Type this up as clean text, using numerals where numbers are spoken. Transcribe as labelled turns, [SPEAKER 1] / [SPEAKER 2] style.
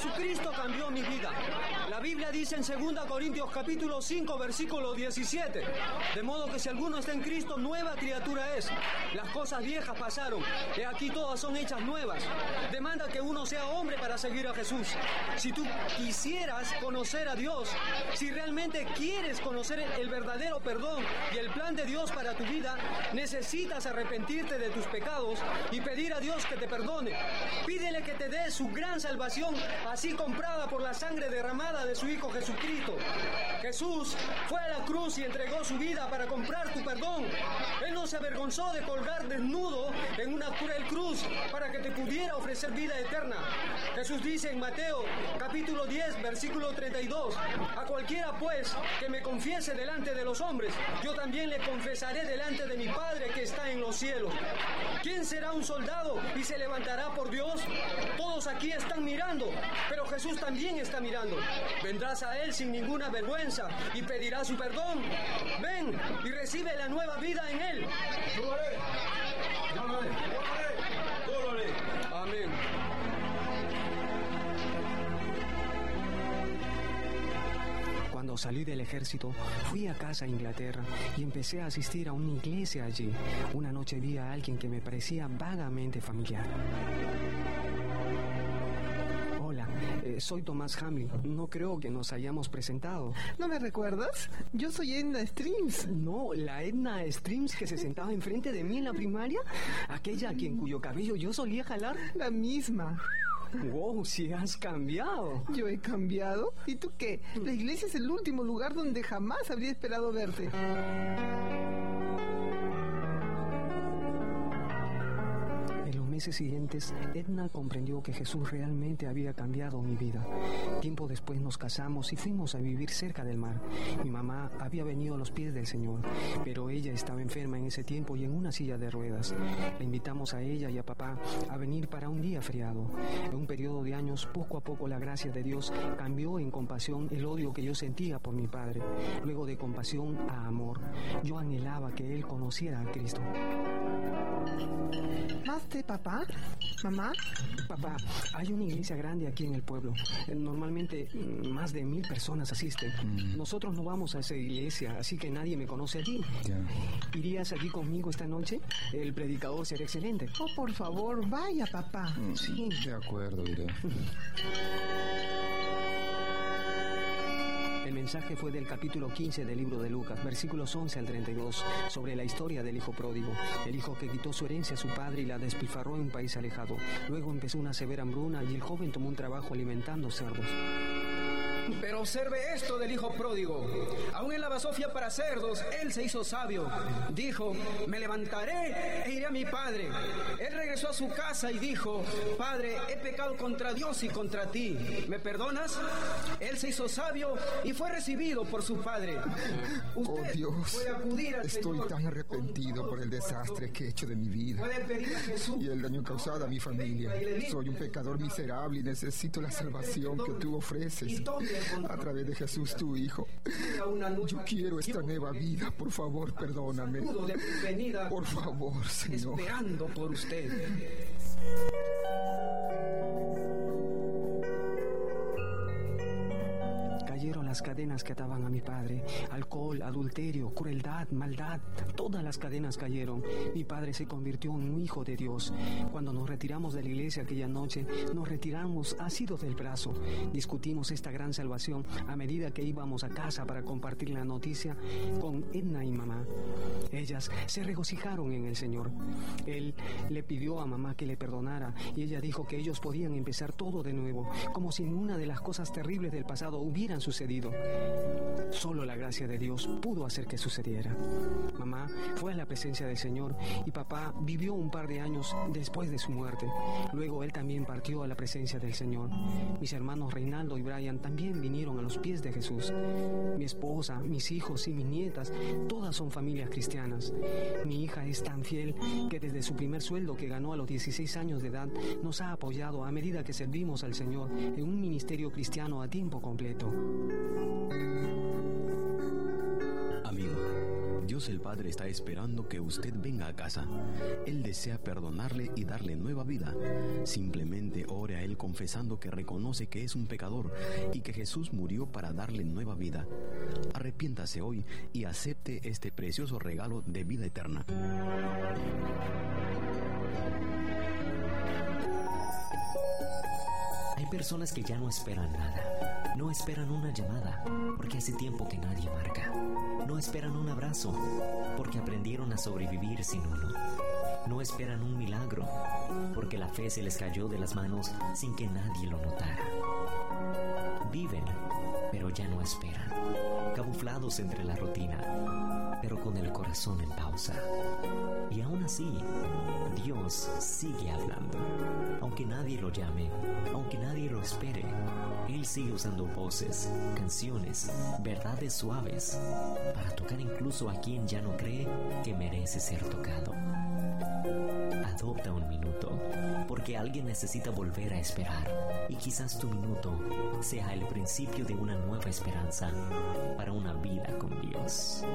[SPEAKER 1] Jesucristo cambió mi vida. La Biblia dice en 2 Corintios capítulo 5, versículo 17. De modo que si alguno está en Cristo, nueva criatura es. Las cosas viejas pasaron. He aquí todas son hechas nuevas. Demanda que uno sea hombre para seguir a Jesús. Si tú quisieras conocer a Dios, si realmente quieres conocer el verdadero perdón y el plan de Dios para tu vida, necesitas arrepentirte de tus pecados y pedir a Dios que te perdone. Pídele que te dé su gran salvación, así comprada por la sangre derramada de su Hijo Jesucristo. Jesús fue a la cruz y entregó su vida para comprar tu perdón. Él no se avergonzó de colgar desnudo en una cruel cruz para que te pudiera ofrecer vida eterna. Jesús dice en Mateo capítulo 10, versículo 32, a cualquiera pues que me confiese delante de los hombres, yo también le confesaré delante de mi Padre que está en los cielos. ¿Quién será un soldado y se levantará por Dios? Todos aquí están mirando, pero Jesús también está mirando. Vendrás a Él sin ninguna vergüenza y pedirás su perdón. Ven y recibe la nueva vida en Él.
[SPEAKER 2] Yo lo haré.
[SPEAKER 1] Amén. Cuando salí del ejército, fui a casa a Inglaterra y empecé a asistir a una iglesia allí. Una noche vi a alguien que me parecía vagamente familiar. Hola, soy Tomás Hamlin. No creo que nos hayamos presentado.
[SPEAKER 3] ¿No me recuerdas? Yo soy Edna Streams.
[SPEAKER 1] No, la Edna Streams que se sentaba enfrente de mí en la primaria. Aquella cuyo cabello yo solía jalar.
[SPEAKER 3] La misma.
[SPEAKER 1] Wow, sí has cambiado.
[SPEAKER 3] ¿Yo he cambiado? ¿Y tú qué? La iglesia es el último lugar donde jamás habría esperado verte.
[SPEAKER 1] Meses siguientes, Edna comprendió que Jesús realmente había cambiado mi vida. Tiempo después nos casamos y fuimos a vivir cerca del mar. Mi mamá había venido a los pies del Señor, pero ella estaba enferma en ese tiempo y en una silla de ruedas. Le invitamos a ella y a papá a venir para un día feriado. En un periodo de años, poco a poco la gracia de Dios cambió en compasión el odio que yo sentía por mi padre. Luego de compasión a amor, yo anhelaba que él conociera a Cristo.
[SPEAKER 3] ¿Más de papá? ¿Mamá?
[SPEAKER 1] Papá, hay una iglesia grande aquí en el pueblo. Normalmente más de 1000 personas asisten. Nosotros no vamos a esa iglesia, así que nadie me conoce allí. ¿Irías allí conmigo esta noche? El predicador será excelente.
[SPEAKER 3] Oh, por favor, vaya, papá.
[SPEAKER 2] Sí. De acuerdo, iré.
[SPEAKER 1] El mensaje fue del capítulo 15 del libro de Lucas, versículos 11 al 32, sobre la historia del hijo pródigo, el hijo que quitó su herencia a su padre y la despilfarró en un país alejado. Luego empezó una severa hambruna y el joven tomó un trabajo alimentando cerdos.
[SPEAKER 4] Pero observe esto del hijo pródigo. Aún en la basofia para cerdos, él se hizo sabio. Dijo, me levantaré e iré a mi padre. Él regresó a su casa y dijo, Padre, he pecado contra Dios y contra ti. ¿Me perdonas? Él se hizo sabio y fue recibido por su padre.
[SPEAKER 2] Oh Dios, estoy tan arrepentido por el desastre que he hecho de mi vida y el daño causado a mi familia. Soy un pecador miserable y necesito la salvación que tú ofreces a través de Jesús, tu Hijo. Yo quiero esta nueva vida. Por favor, perdóname. Por favor, Señor.
[SPEAKER 4] Esperando por usted.
[SPEAKER 1] Cayeron las cadenas que ataban a mi padre. Alcohol, adulterio, crueldad, maldad. Todas las cadenas cayeron. Mi padre se convirtió en un hijo de Dios. Cuando nos retiramos de la iglesia aquella noche, nos retiramos asidos del brazo. Discutimos esta gran salvación a medida que íbamos a casa para compartir la noticia con Edna y mamá. Ellas se regocijaron en el Señor. Él le pidió a mamá que le perdonara y ella dijo que ellos podían empezar todo de nuevo, como si ninguna de las cosas terribles del pasado hubieran sucedido. Solo la gracia de Dios pudo hacer que sucediera. Mamá fue a la presencia del Señor y papá vivió un par de años después de su muerte. Luego él también partió a la presencia del Señor. Mis hermanos Reinaldo y Brian también vinieron a los pies de Jesús. Mi esposa, mis hijos y mis nietas, todas son familias cristianas. Mi hija es tan fiel que desde su primer sueldo que ganó a los 16 años de edad nos ha apoyado a medida que servimos al Señor en un ministerio cristiano a tiempo completo.
[SPEAKER 5] Amigo, yo Dios el Padre está esperando que usted venga a casa. Él desea perdonarle y darle nueva vida. Simplemente ore a Él confesando que reconoce que es un pecador y que Jesús murió para darle nueva vida. Arrepiéntase hoy y acepte este precioso regalo de vida eterna.
[SPEAKER 6] Hay personas que ya no esperan nada. No esperan una llamada, porque hace tiempo que nadie marca. No esperan un abrazo, porque aprendieron a sobrevivir sin uno. No esperan un milagro, porque la fe se les cayó de las manos sin que nadie lo notara. Viven, pero ya no esperan, camuflados entre la rutina, pero con el corazón en pausa. Y aún así, Dios sigue hablando. Aunque nadie lo llame, aunque nadie lo espere, Él sigue usando voces, canciones, verdades suaves, para tocar incluso a quien ya no cree que merece ser tocado. Adopta un minuto, porque alguien necesita volver a esperar, y quizás tu minuto sea el principio de una nueva esperanza para una vida con Dios.